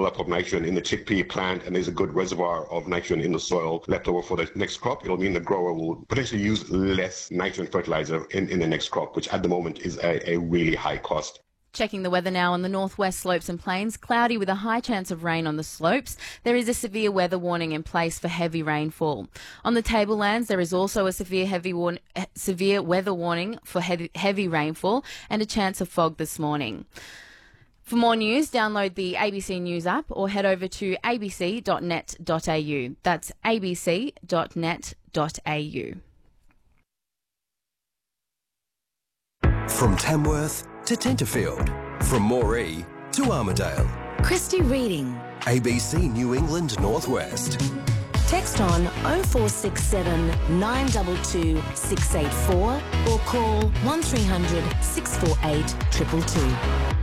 buildup of nitrogen in the chickpea plant and there's a good reservoir of nitrogen in the soil left over for the next crop, it'll mean the grower will potentially use less nitrogen fertilizer in the next crop, which at the moment is a really high cost. Checking the weather now on the northwest slopes and plains. Cloudy with a high chance of rain on the slopes. There is a severe weather warning in place for heavy rainfall. On the tablelands, there is also a severe weather warning for heavy rainfall and a chance of fog this morning. For more news, download the ABC News app or head over to abc.net.au. That's abc.net.au. From Tamworth to Tenterfield, from Moree to Armidale. Christy Reading. ABC New England Northwest. Text on 0467 922 684 or call 1300 648 222.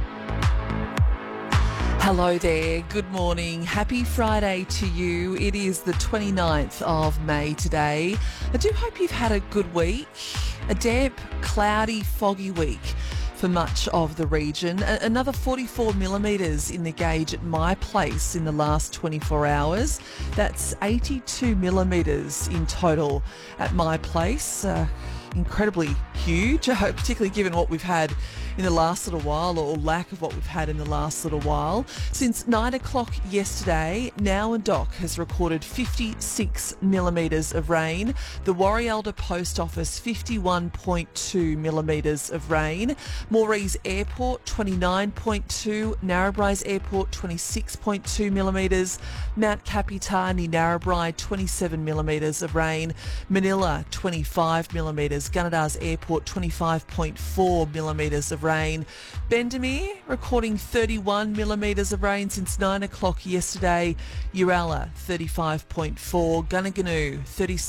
Hello there, good morning, happy Friday to you. It is the 29th of May today. I do hope you've had a good week, a damp, cloudy, foggy week for much of the region. Another 44 millimetres in the gauge at my place in the last 24 hours. That's 82 millimetres in total at my place. Incredibly huge, particularly given what we've had in the last little while, or lack of what we've had in the last little while. Since 9 o'clock yesterday, Nowandock has recorded 56 millimetres of rain. The Warrialda Post Office, 51.2 millimetres of rain. Moree's Airport, 29.2. Narrabri's Airport, 26.2 millimetres. Mount Kapitani, Narrabri, 27 millimetres of rain. Manila, 25 millimetres. Gunnedar's Airport, 25.4 millimetres of rain. Bendemeer recording 31 millimetres of rain since 9 o'clock yesterday. Uralla 35.4. Gunnaganoo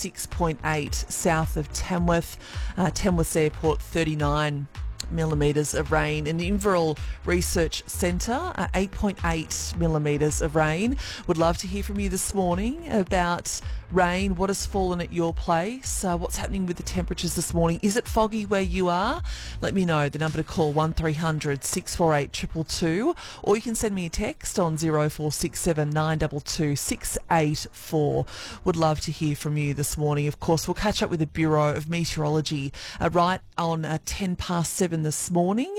36.8 south of Tamworth. Tamworth's Airport 39 millimetres of rain. And the Inverell Research Centre, 8.8 millimetres of rain. Would love to hear from you this morning about rain, what has fallen at your place, what's happening with the temperatures this morning. Is it foggy where you are? Let me know. The number to call 1300 648 222, or you can send me a text on 0467 922 684. Would love to hear from you this morning. Of course, we'll catch up with the Bureau of Meteorology right on 10 past 7 this morning.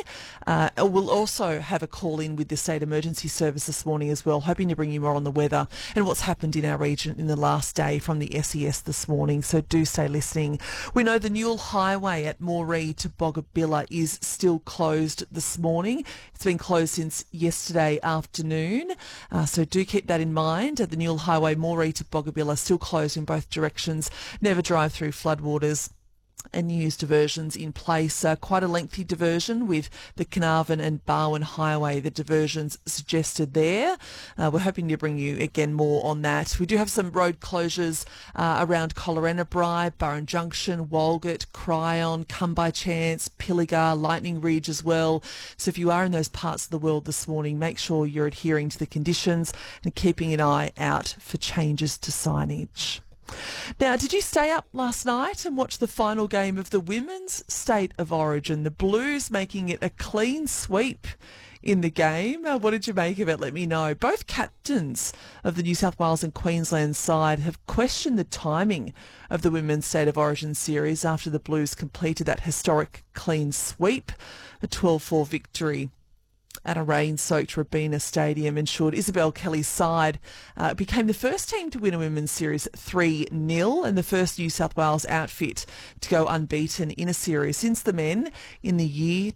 We'll also have a call in with the State Emergency Service this morning as well, hoping to bring you more on the weather and what's happened in our region in the last day from the SES this morning, so do stay listening. We know the Newell Highway at Moree to Boggabilla is still closed this morning. It's been closed since yesterday afternoon, so do keep that in mind. The Newell Highway, Moree to Boggabilla, still closed in both directions. Never drive through floodwaters. And news diversions in place. Quite a lengthy diversion with the Carnarvon and Barwon Highway, the diversions suggested there. We're hoping to bring you again more on that. We do have some road closures around Collarenabri, Burren Junction, Walgett, Cryon, Come By Chance, Pilliga, Lightning Ridge as well. So if you are in those parts of the world this morning, make sure you're adhering to the conditions and keeping an eye out for changes to signage. Now, did you stay up last night and watch the final game of the Women's State of Origin? The Blues making it a clean sweep in the game. What did you make of it? Let me know. Both captains of the New South Wales and Queensland side have questioned the timing of the Women's State of Origin series after the Blues completed that historic clean sweep. A 12-4 victory at a rain-soaked Robina Stadium ensured Isabel Kelly's side became the first team to win a women's series 3-0 and the first New South Wales outfit to go unbeaten in a series since the men in the year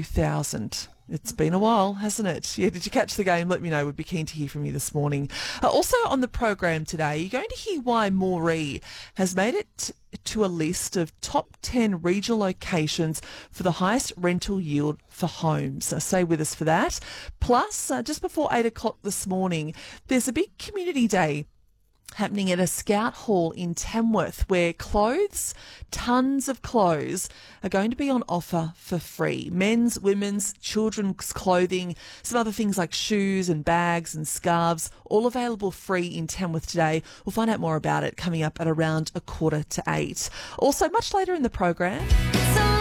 2000. It's been a while, hasn't it? Yeah, did you catch the game? Let me know. We'd be keen to hear from you this morning. Also on the program today, you're going to hear why Moree has made it to a list of top 10 regional locations for the highest rental yield for homes. So stay with us for that. Plus, just before 8 o'clock this morning, there's a big community day happening at a Scout Hall in Tamworth where clothes, tons of clothes, are going to be on offer for free. Men's, women's, children's clothing, some other things like shoes and bags and scarves, all available free in Tamworth today. We'll find out more about it coming up at around 7:45. Also, much later in the program,